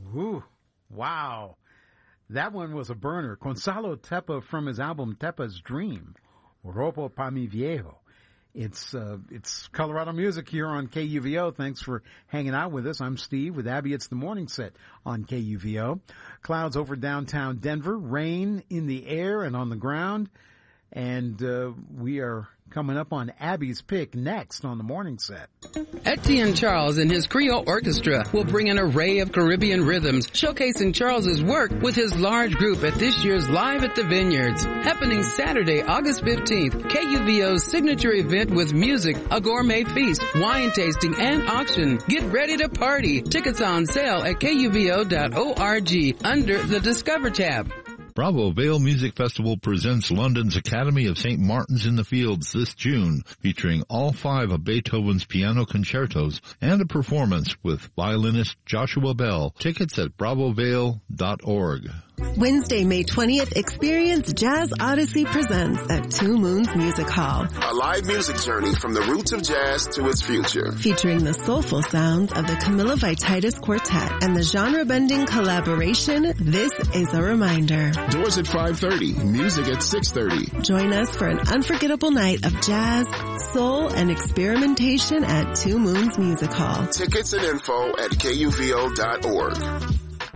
Ooh, wow. That one was a burner. Gonzalo Tepa from his album Tepa's Dream, Ropo Pa Mi Viejo. It's Colorado Music here on KUVO. Thanks for hanging out with us. I'm Steve with Abby. It's the morning set on KUVO. Clouds over downtown Denver, rain in the air and on the ground. And we are coming up on Abby's Pick next on the morning set. Etienne Charles and his Creole Orchestra will bring an array of Caribbean rhythms, showcasing Charles's work with his large group at this year's Live at the Vineyards, happening Saturday, August 15th. KUVO's signature event with music, a gourmet feast, wine tasting, and auction. Get ready to party. Tickets on sale at KUVO.org under the Discover tab. Bravo Vale Music Festival presents London's Academy of St. Martin's in the Fields this June, featuring all 5 of Beethoven's piano concertos and a performance with violinist Joshua Bell. Tickets at bravovale.org. Wednesday, May 20th, experience Jazz Odyssey Presents at Two Moons Music Hall. A live music journey from the roots of jazz to its future. Featuring the soulful sounds of the Camilla Vititis Quartet and the genre-bending collaboration, This Is a Reminder. Doors at 5:30, music at 6:30. Join us for an unforgettable night of jazz, soul, and experimentation at Two Moons Music Hall. Tickets and info at KUVO.org.